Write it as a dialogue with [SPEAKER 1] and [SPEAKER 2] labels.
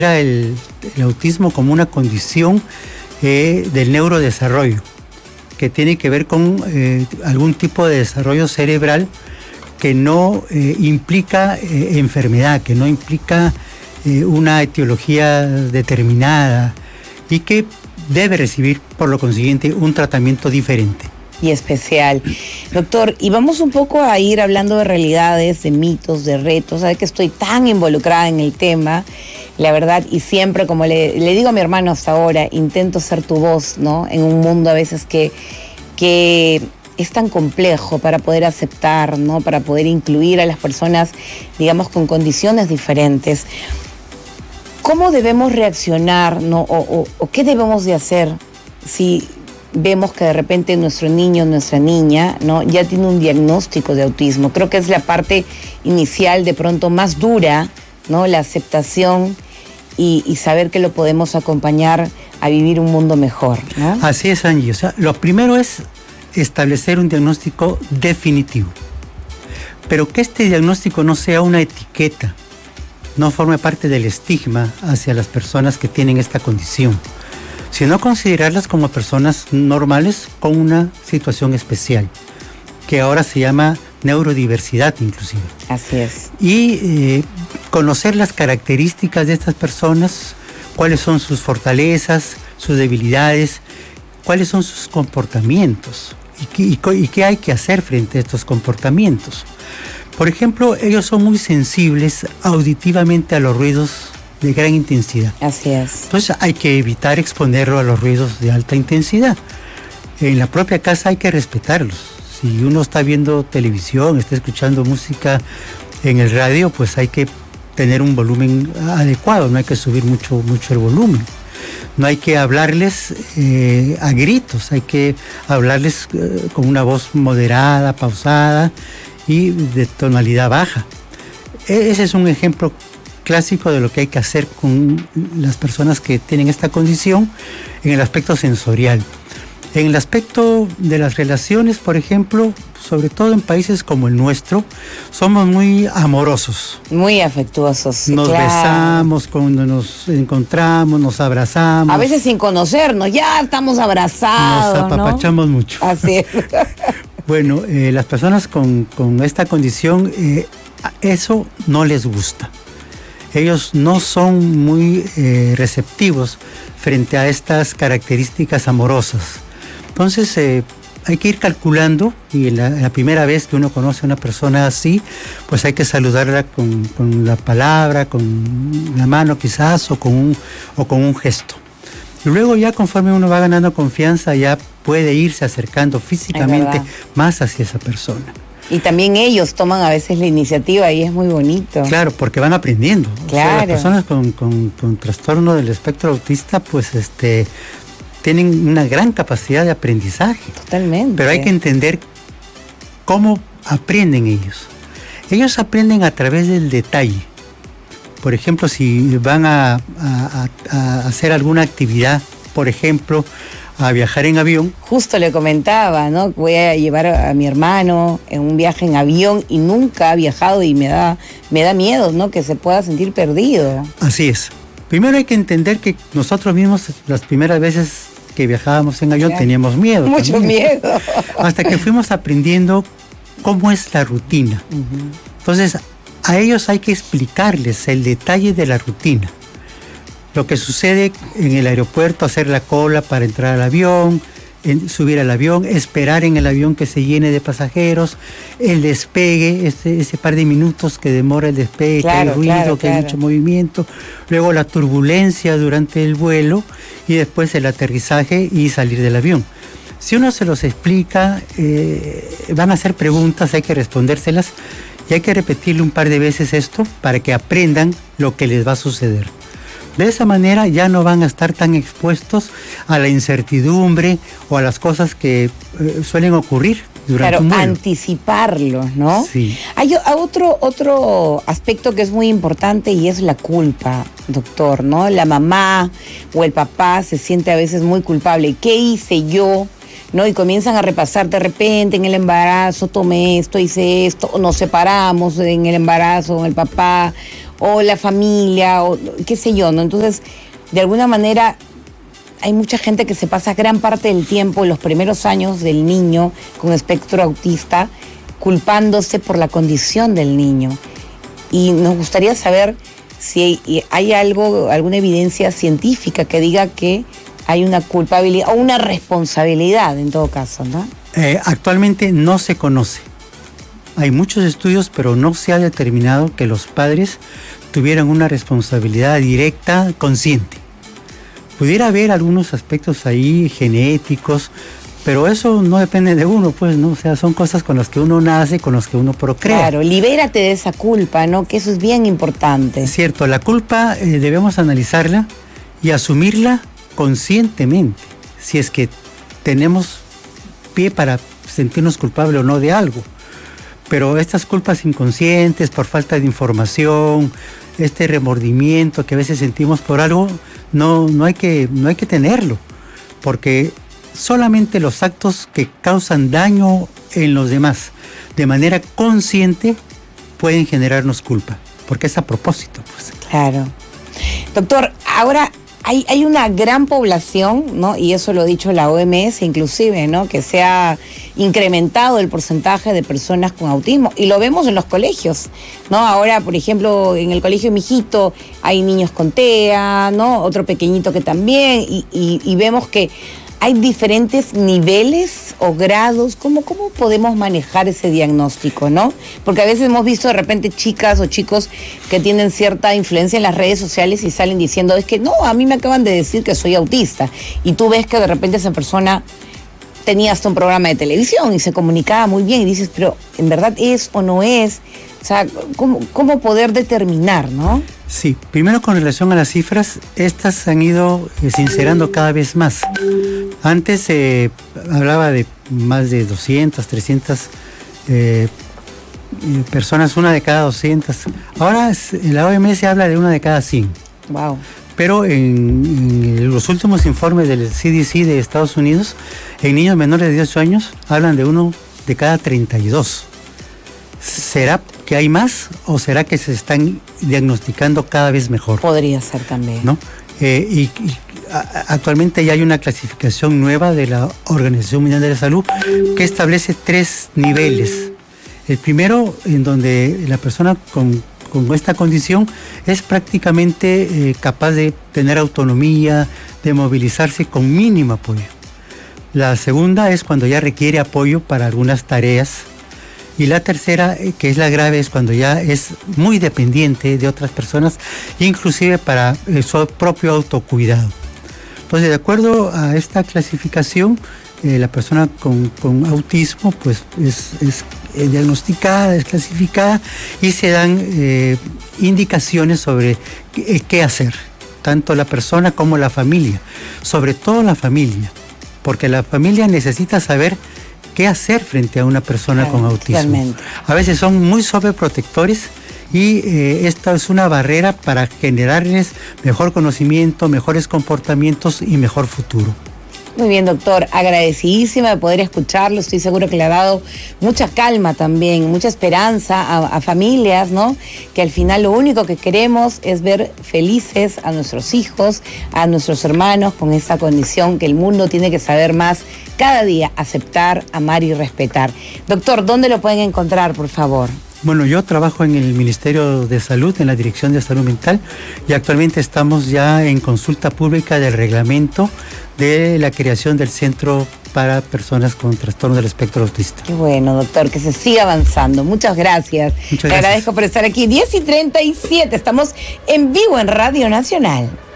[SPEAKER 1] el autismo como una condición del neurodesarrollo, que tiene que ver con algún tipo de desarrollo cerebral que no implica enfermedad, que no implica una etiología determinada y que debe recibir, por lo consiguiente, un tratamiento diferente.
[SPEAKER 2] Y especial. Doctor, y vamos un poco a ir hablando de realidades, de mitos, de retos. Sabe que estoy tan involucrada en el tema, la verdad, y siempre, como le digo a mi hermano hasta ahora, intento ser tu voz, ¿no? En un mundo a veces que es tan complejo para poder aceptar, ¿no? Para poder incluir a las personas, digamos, con condiciones diferentes. ¿Cómo debemos reaccionar, ¿no? O qué debemos de hacer si vemos que de repente nuestro niño, nuestra niña, ¿no? Ya tiene un diagnóstico de autismo? Creo que es la parte inicial, de pronto más dura, ¿no? La aceptación y saber que lo podemos acompañar a vivir un mundo mejor, ¿no?
[SPEAKER 1] Así es, Angie. O sea, lo primero es establecer un diagnóstico definitivo, pero que este diagnóstico no sea una etiqueta, no forme parte del estigma hacia las personas que tienen esta condición, sino considerarlas como personas normales con una situación especial, que ahora se llama neurodiversidad inclusive.
[SPEAKER 2] Así es.
[SPEAKER 1] Y conocer las características de estas personas, cuáles son sus fortalezas, sus debilidades, cuáles son sus comportamientos y qué hay que hacer frente a estos comportamientos. Por ejemplo, ellos son muy sensibles auditivamente a los ruidos de gran intensidad.
[SPEAKER 2] Así es.
[SPEAKER 1] Entonces hay que evitar exponerlo a los ruidos de alta intensidad. En la propia casa hay que respetarlos. Si uno está viendo televisión, está escuchando música en el radio, pues hay que tener un volumen adecuado, no hay que subir mucho el volumen. No hay que hablarles a gritos, hay que hablarles con una voz moderada, pausada y de tonalidad baja. Ese es un ejemplo clásico de lo que hay que hacer con las personas que tienen esta condición en el aspecto sensorial. En el aspecto de las relaciones, por ejemplo, sobre todo en países como el nuestro, somos muy amorosos.
[SPEAKER 2] Muy afectuosos.
[SPEAKER 1] Nos
[SPEAKER 2] claro.
[SPEAKER 1] besamos cuando nos encontramos, nos abrazamos.
[SPEAKER 2] A veces sin conocernos, ya estamos abrazados.
[SPEAKER 1] Nos apapachamos, ¿no? Mucho.
[SPEAKER 2] Así es.
[SPEAKER 1] Bueno, las personas con esta condición, eso no les gusta. Ellos no son muy receptivos frente a estas características amorosas. Entonces hay que ir calculando, y la primera vez que uno conoce a una persona así, pues hay que saludarla con la palabra, con la mano quizás, o con un gesto. Y luego ya conforme uno va ganando confianza, ya puede irse acercando físicamente más hacia esa persona.
[SPEAKER 2] Y también ellos toman a veces la iniciativa y es muy bonito.
[SPEAKER 1] Claro, porque van aprendiendo.
[SPEAKER 2] Claro.
[SPEAKER 1] O sea, las personas con trastorno del espectro autista, pues tienen una gran capacidad de aprendizaje.
[SPEAKER 2] Totalmente.
[SPEAKER 1] Pero hay que entender cómo aprenden ellos. Ellos aprenden a través del detalle. Por ejemplo, si van a hacer alguna actividad, por ejemplo, a viajar en avión.
[SPEAKER 2] Justo le comentaba, ¿no? Voy a llevar a mi hermano en un viaje en avión y nunca ha viajado y me da miedo, ¿no? Que se pueda sentir perdido.
[SPEAKER 1] Así es. Primero hay que entender que nosotros mismos las primeras veces que viajábamos en avión teníamos miedo.
[SPEAKER 2] Mucho miedo.
[SPEAKER 1] Hasta que fuimos aprendiendo cómo es la rutina. Entonces, a ellos hay que explicarles el detalle de la rutina. Lo que sucede en el aeropuerto, hacer la cola para entrar al avión, subir al avión, esperar en el avión que se llene de pasajeros, el despegue, ese par de minutos que demora el despegue, que hay ruido, que hay mucho movimiento, luego la turbulencia durante el vuelo y después el aterrizaje y salir del avión. Si uno se los explica, van a hacer preguntas, hay que respondérselas y hay que repetirle un par de veces esto para que aprendan lo que les va a suceder. De esa manera ya no van a estar tan expuestos a la incertidumbre o a las cosas que suelen ocurrir durante un vuelo.
[SPEAKER 2] Anticiparlo, ¿no?
[SPEAKER 1] Sí.
[SPEAKER 2] Hay otro aspecto que es muy importante y es la culpa, doctor, ¿no? La mamá o el papá se siente a veces muy culpable. ¿Qué hice yo? ¿No? Y comienzan a repasar de repente en el embarazo, tomé esto, hice esto, o nos separamos en el embarazo con el papá, o la familia, o qué sé yo, ¿no? Entonces, de alguna manera, hay mucha gente que se pasa gran parte del tiempo, los primeros años del niño con espectro autista, culpándose por la condición del niño. Y nos gustaría saber si hay alguna evidencia científica que diga que hay una culpabilidad o una responsabilidad en todo caso, ¿no?
[SPEAKER 1] Actualmente no se conoce. Hay muchos estudios, pero no se ha determinado que los padres tuvieran una responsabilidad directa, consciente. Pudiera haber algunos aspectos ahí genéticos, pero eso no depende de uno, pues, ¿no? O sea, son cosas con las que uno nace, con las que uno procrea.
[SPEAKER 2] Claro, libérate de esa culpa, ¿no? Que eso es bien importante.
[SPEAKER 1] Es cierto, la culpa debemos analizarla y asumirla conscientemente, si es que tenemos pie para sentirnos culpables o no de algo. Pero estas culpas inconscientes, por falta de información, este remordimiento que a veces sentimos por algo, no hay que tenerlo, porque solamente los actos que causan daño en los demás de manera consciente pueden generarnos culpa, porque es a propósito, pues.
[SPEAKER 2] Claro. Doctor, ahora hay una gran población, ¿no? Y eso lo ha dicho la OMS inclusive, ¿no? Que se ha incrementado el porcentaje de personas con autismo. Y lo vemos en los colegios, ¿no? Ahora, por ejemplo, en el colegio de mi hijito hay niños con TEA, ¿no? Otro pequeñito que también. Y vemos que hay diferentes niveles o grados. ¿Cómo podemos manejar ese diagnóstico, no? Porque a veces hemos visto de repente chicas o chicos que tienen cierta influencia en las redes sociales y salen diciendo, es que no, a mí me acaban de decir que soy autista. Y tú ves que de repente esa persona tenía hasta un programa de televisión y se comunicaba muy bien y dices, pero ¿en verdad es o no es? O sea, ¿cómo poder determinar, no?
[SPEAKER 1] Sí, primero con relación a las cifras, estas han ido sincerando cada vez más. Antes se hablaba de más de 200, 300 personas, una de cada 200. Ahora la OMS habla de una de cada 100.
[SPEAKER 2] Wow.
[SPEAKER 1] Pero en los últimos informes del CDC de Estados Unidos, en niños menores de 18 años, hablan de uno de cada 32. ¿Será que hay más o será que se están diagnosticando cada vez mejor?
[SPEAKER 2] Podría ser también,
[SPEAKER 1] ¿no? Actualmente ya hay una clasificación nueva de la Organización Mundial de la Salud que establece 3 niveles. El primero, en donde la persona con esta condición es prácticamente capaz de tener autonomía, de movilizarse con mínimo apoyo. La segunda es cuando ya requiere apoyo para algunas tareas. Y la tercera, que es la grave, es cuando ya es muy dependiente de otras personas, inclusive para su propio autocuidado. Entonces, de acuerdo a esta clasificación, la persona con autismo pues es diagnosticada, es clasificada y se dan indicaciones sobre qué hacer, tanto la persona como la familia, sobre todo la familia, porque la familia necesita saber qué hacer frente a una persona con autismo. Realmente. A veces son muy sobreprotectores y esta es una barrera para generarles mejor conocimiento, mejores comportamientos y mejor futuro.
[SPEAKER 2] Muy bien, doctor, agradecidísima de poder escucharlo. Estoy seguro que le ha dado mucha calma también, mucha esperanza a familias, ¿no? Que al final lo único que queremos es ver felices a nuestros hijos, a nuestros hermanos con esta condición que el mundo tiene que saber más cada día, aceptar, amar y respetar. Doctor, ¿dónde lo pueden encontrar, por favor?
[SPEAKER 1] Bueno, yo trabajo en el Ministerio de Salud, en la Dirección de Salud Mental, y actualmente estamos ya en consulta pública del reglamento de la creación del Centro para Personas con Trastorno del Espectro Autista.
[SPEAKER 2] Qué bueno, doctor, que se siga avanzando. Muchas gracias. Te agradezco por estar aquí. 10:37, estamos en vivo en Radio Nacional.